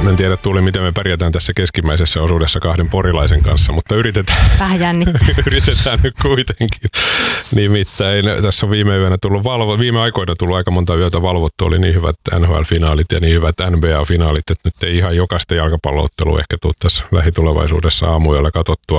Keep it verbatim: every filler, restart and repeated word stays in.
En tiedä, Tuuli, miten me pärjätään tässä keskimmäisessä osuudessa kahden porilaisen kanssa, mutta yritetään, vähän jännittää. yritetään nyt kuitenkin. Nimittäin tässä on viime yönä tullut valvo, viime aikoina tullut aika monta yötä valvottu, oli niin hyvät N H L-finaalit ja niin hyvät N B A-finaalit, että nyt ei ihan jokaista jalkapalloottelua ehkä tule tässä lähitulevaisuudessa aamuyöllä katsottua.